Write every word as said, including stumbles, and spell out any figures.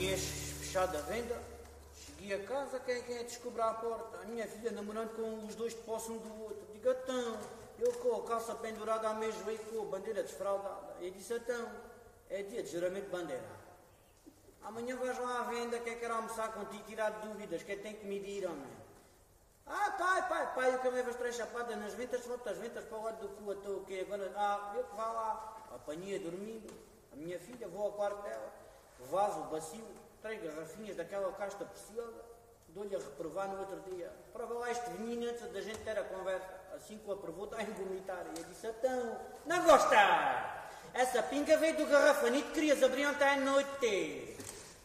Tinhas fechado a venda, cheguei a casa, quem, quem é que descobriu a porta? A minha filha namorando com os dois de posse um do outro. Digo, então, eu com a calça pendurada ao meu joelho, com a bandeira desfraldada. Eu disse, então, é dia de juramento de bandeira. Amanhã vais lá à venda, quem quer almoçar contigo, tirar dúvidas, quem tem que medir, homem. Ah, pai, pai, pai, eu que levo as três chapadas nas ventas, solto as ventas para o lado do cu, estou o quê? Agora, ah, eu que vá lá. Apanhei dormindo, a minha filha, vou ao quarto dela, vaso, bacio, três garrafinhas daquela casta preciosa, dou-lhe a reprovar no outro dia. Prova lá este veneno antes da gente ter a conversa. Assim que o aprovou, está a engomitar. E eu disse, então, não gosta? Essa pinga veio do garrafanito que querias abrir ontem à noite.